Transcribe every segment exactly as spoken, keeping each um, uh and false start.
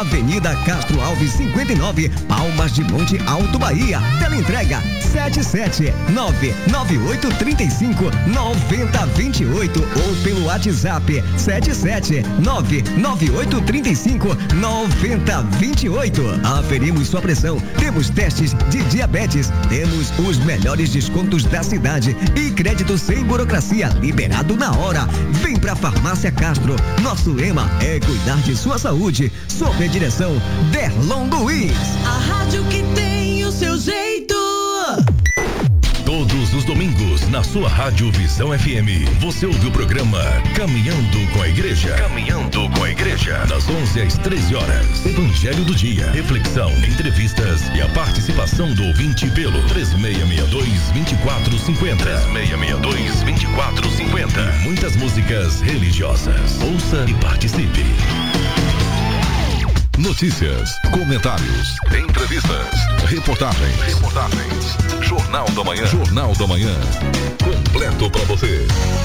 Avenida Castro Alves cinquenta e nove, Palmas de Monte Alto, Bahia. Teleentrega sete sete nove nove oito três cinco nove zero dois oito ou pelo WhatsApp sete sete nove nove oito três cinco nove zero dois oito. Aferimos sua pressão, temos testes de diabetes, temos os melhores descontos da cidade e crédito sem burocracia, liberado na hora. Vem pra Farmácia Castro. Nosso lema é cuidar de sua saúde. Sob a direção Derlon Luiz. A rádio que tem o seu jeito. Todos os domingos, na sua Rádio Visão F M, você ouve o programa Caminhando com a Igreja. Caminhando com a Igreja. Das onze às treze horas. Evangelho do dia, reflexão, entrevistas e a participação do ouvinte pelo três seis seis dois, dois quatro cinco zero. três seis seis dois, dois quatro cinco zero. E muitas músicas religiosas. Ouça e participe. Notícias, comentários, entrevistas, reportagens, reportagens. Jornal da Manhã. Jornal da Manhã. Completo para você.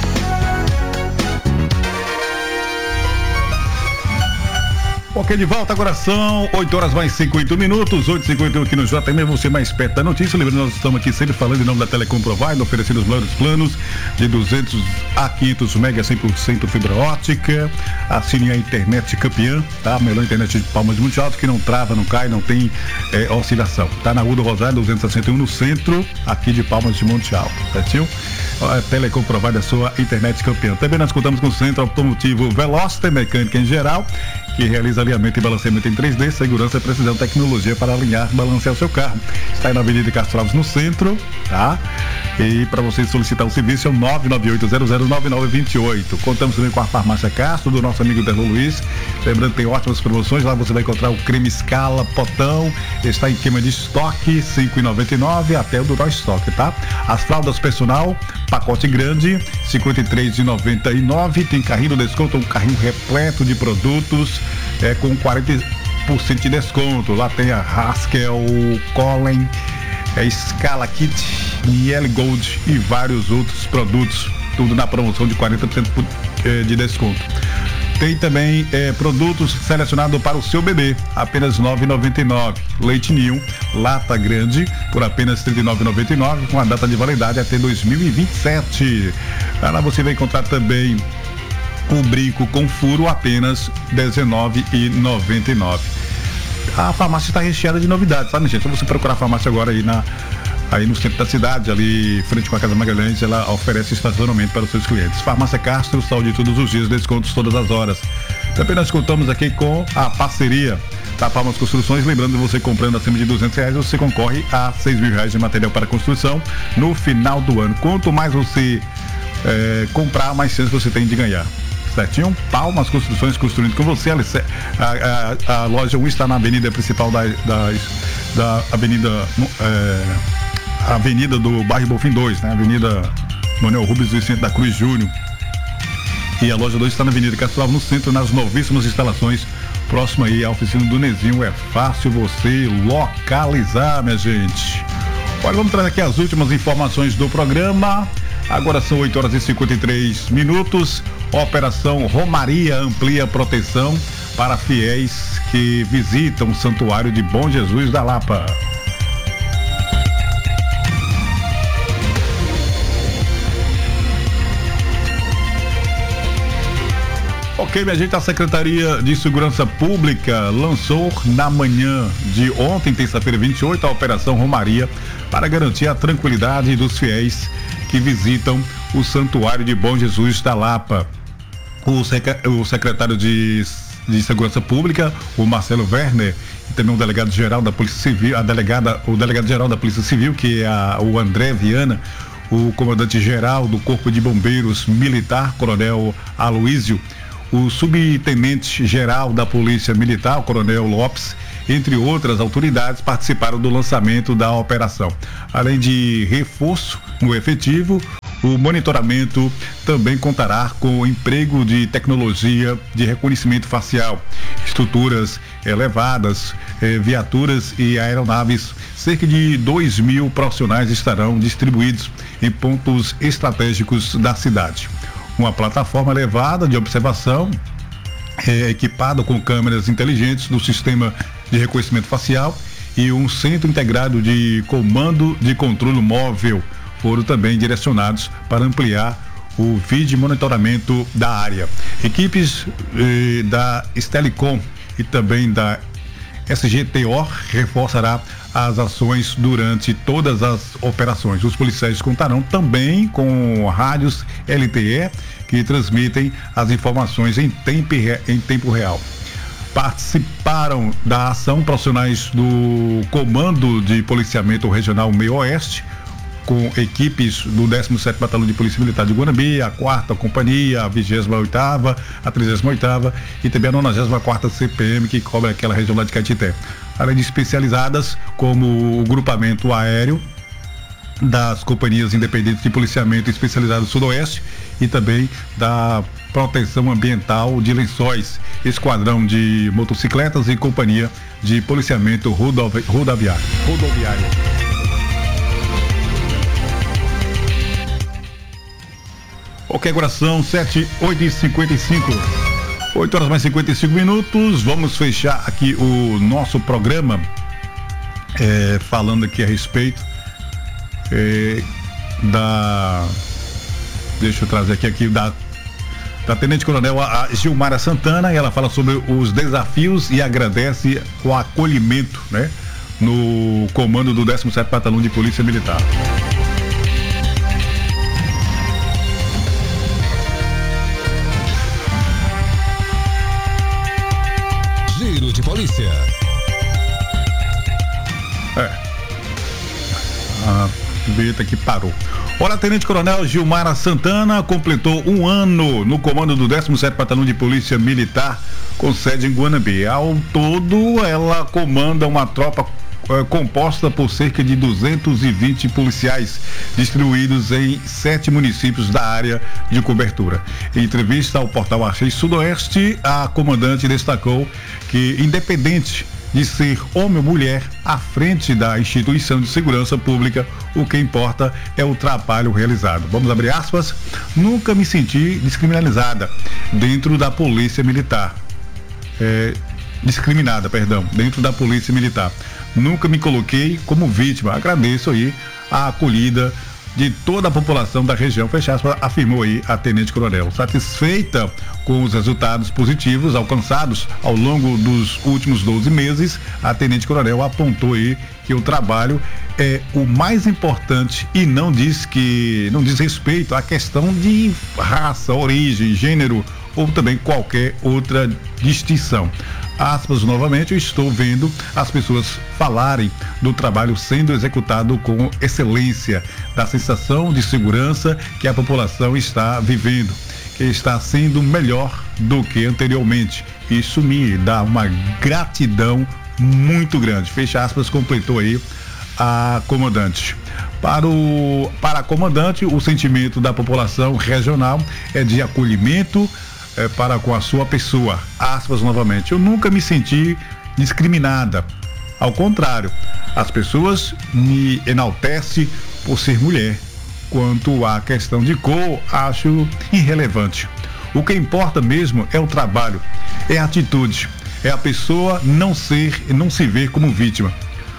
Ok, de volta, agora são oito horas mais cinquenta e um minutos, oito e cinquenta e um aqui no J M, você mais perto da notícia. Lembrando, nós estamos aqui sempre falando em nome da Telecom Provider, oferecendo os melhores planos de duzentos a quinhentos mega, cem por cento fibra ótica. Assine a internet campeã, tá? A melhor internet de Palmas de Monte Alto, que não trava, não cai, não tem é, oscilação. Tá na Rua do Rosário, duzentos e sessenta e um, no centro, aqui de Palmas de Monte Alto, certinho? A Telecom Provider, a sua internet campeã. Também nós contamos com o Centro Automotivo Veloster, mecânica em geral, que realiza alinhamento e balanceamento em três D, segurança, precisão, tecnologia para alinhar e balancear o seu carro. Está aí na Avenida Castro Alves, no centro, tá? E para você solicitar o serviço é o nove nove oito zero zero nove nove dois oito. Contamos também com a Farmácia Castro, do nosso amigo Derlon Luiz. Lembrando que tem ótimas promoções, lá você vai encontrar o creme Scala Potão, está em queima de estoque, cinco reais e noventa e nove centavos até o durar estoque, tá? As fraldas personal, pacote grande, cinquenta e três reais e noventa e nove centavos. Tem carrinho de desconto, um carrinho repleto de produtos, é, com quarenta por cento de desconto. Lá tem a Haskell, Collen, é, Scala Kit, Miele Gold e vários outros produtos, tudo na promoção de quarenta por cento de desconto. Tem também é, produtos selecionados para o seu bebê, apenas nove reais e noventa e nove centavos. Leite Ninho, lata grande, por apenas trinta e nove reais e noventa e nove centavos, com a data de validade até dois mil e vinte e sete. Lá você vai encontrar também o brinco com furo, apenas dezenove reais e noventa e nove centavos. A farmácia está recheada de novidades, sabe, gente? Se você procurar a farmácia agora aí na aí no centro da cidade, ali frente com a Casa Magalhães, ela oferece estacionamento para os seus clientes. Farmácia Castro, saúde todos os dias, descontos todas as horas. Também nós contamos aqui com a parceria da Palmas Construções. Lembrando, você comprando acima de duzentos reais, você concorre a seis mil reais de material para construção no final do ano. Quanto mais você é, comprar, mais chance você tem de ganhar. Certinho? Palmas Construções, construindo com você. A, a, a, a loja um está na avenida principal da, da, da avenida é, a avenida do bairro Bonfim dois, né? Avenida Manuel Rubens Vicente da Cruz Júnior. E a loja dois está na Avenida Castro Alves, no centro, nas novíssimas instalações, próximo aí à oficina do Nezinho. É fácil você localizar, minha gente. Olha, vamos trazer aqui as últimas informações do programa. Agora são oito horas e cinquenta e três minutos. Operação Romaria amplia proteção para fiéis que visitam o Santuário de Bom Jesus da Lapa. Ok, minha gente, a Secretaria de Segurança Pública lançou na manhã de ontem, terça-feira vinte e oito, a Operação Romaria para garantir a tranquilidade dos fiéis que visitam o Santuário de Bom Jesus da Lapa. O, sec- o secretário de, de Segurança Pública, o Marcelo Werner, e também o delegado-geral da Polícia Civil, a delegada, o delegado-geral da Polícia Civil, que é a, o André Viana, o comandante-geral do Corpo de Bombeiros Militar, Coronel Aloísio, o subtenente-geral da Polícia Militar, o Coronel Lopes, entre outras autoridades, participaram do lançamento da operação. Além de reforço no efetivo, o monitoramento também contará com o emprego de tecnologia de reconhecimento facial, estruturas elevadas, eh, viaturas e aeronaves. Cerca de dois mil profissionais estarão distribuídos em pontos estratégicos da cidade. Uma plataforma elevada de observação é, equipado com câmeras inteligentes do sistema de reconhecimento facial e um centro integrado de comando de controle móvel foram também direcionados para ampliar o vídeo monitoramento da área. Equipes eh, da Stelicom e também da S G T O reforçará as ações durante todas as operações. Os policiais contarão também com rádios L T E que transmitem as informações em tempo, em tempo real. Participaram da ação profissionais do Comando de Policiamento Regional Meio Oeste, com equipes do décimo sétimo Batalhão de Polícia Militar de Guanambi, a quarta Companhia, a vigésima oitava, a trigésima oitava e também a nonagésima quarta C P M, que cobre aquela região lá de Caetité. Além de especializadas como o grupamento aéreo das companhias independentes de policiamento especializado Sudoeste e também da proteção ambiental de Lençóis, esquadrão de motocicletas e companhia de policiamento rodovi- rodoviário. rodoviário. Ok, agora são sete, oito e cinquenta e cinco. oito horas mais cinquenta e cinco minutos. Vamos fechar aqui o nosso programa é, falando aqui a respeito é, da. Deixa eu trazer aqui, aqui da, da Tenente Coronel a Gilmara Santana, e ela fala sobre os desafios e agradece o acolhimento, né, no comando do décimo sétimo Batalhão de Polícia Militar. Giro de Polícia. É. A beta que parou. Olha, Tenente Coronel Gilmara Santana completou um ano no comando do décimo sétimo Batalhão de Polícia Militar, com sede em Guanambi. Ao todo, ela comanda uma tropa eh, composta por cerca de duzentos e vinte policiais, distribuídos em sete municípios da área de cobertura. Em entrevista ao portal Archei Sudoeste, a comandante destacou que, independente de ser homem ou mulher, à frente da instituição de segurança pública, o que importa é o trabalho realizado. Vamos abrir aspas. Nunca me senti descriminalizada dentro da Polícia Militar. É, discriminada, perdão, dentro da Polícia Militar. Nunca me coloquei como vítima. Agradeço aí a acolhida de toda a população da região, fecha aspas, afirmou aí a Tenente Coronel. Satisfeita com os resultados positivos alcançados ao longo dos últimos doze meses, a Tenente Coronel apontou aí que o trabalho é o mais importante e não diz que não diz respeito à questão de raça, origem, gênero ou também qualquer outra distinção. Aspas novamente, eu estou vendo as pessoas falarem do trabalho sendo executado com excelência, da sensação de segurança que a população está vivendo, que está sendo melhor do que anteriormente. Isso me dá uma gratidão muito grande. Fecha aspas, completou aí a comandante. Para, o, para a comandante, o sentimento da população regional é de acolhimento É, para com a sua pessoa. Aspas novamente, eu nunca me senti discriminada. Ao contrário, as pessoas me enaltecem por ser mulher. Quanto à questão de cor, acho irrelevante. O que importa mesmo é o trabalho, é a atitude, é a pessoa não ser e não se ver como vítima.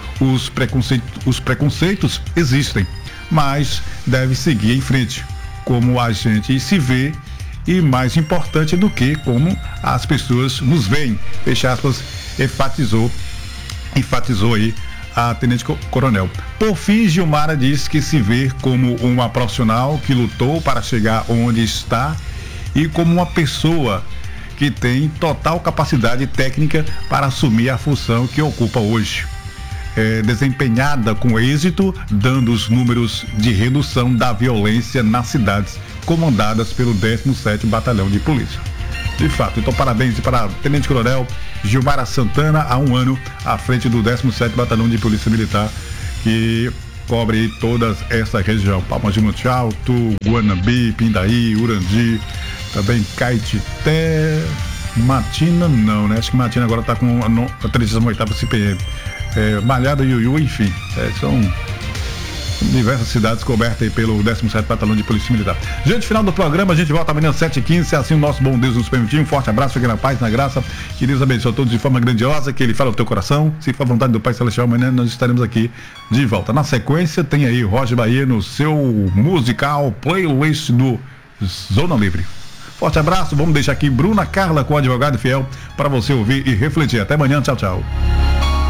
Os preconceitos, os preconceitos existem, mas deve seguir em frente, como a gente se vê e mais importante do que como as pessoas nos veem. Fecha aspas, enfatizou, enfatizou aí a Tenente Coronel. Por fim, Gilmara diz que se vê como uma profissional que lutou para chegar onde está e como uma pessoa que tem total capacidade técnica para assumir a função que ocupa hoje. É, desempenhada com êxito, dando os números de redução da violência nas cidades comandadas pelo décimo sétimo Batalhão de Polícia. De fato, então parabéns para a Tenente Coronel Gilmara Santana, há um ano à frente do décimo sétimo Batalhão de Polícia Militar, que cobre toda essa região. Palmas de Monte Alto, Guanambi, Pindaí, Urandi, também Caetité, Matina não, né? Acho que Matina agora está com a trigésima oitava C P M. É, Malhada, Iuiú, enfim, é, são diversas cidades cobertas aí pelo décimo sétimo Batalhão de Polícia Militar. Gente, final do programa, a gente volta amanhã às sete e quinze, se assim o nosso bom Deus nos permitir. Um forte abraço, fique na paz, na graça, que Deus abençoe a todos de forma grandiosa, que Ele fale ao teu coração. Se for a vontade do Pai Celestial, amanhã nós estaremos aqui de volta. Na sequência, tem aí Roger Bahia no seu musical playlist do Zona Livre. Forte abraço, vamos deixar aqui Bruna Carla com o Advogado Fiel para você ouvir e refletir. Até amanhã, tchau, tchau.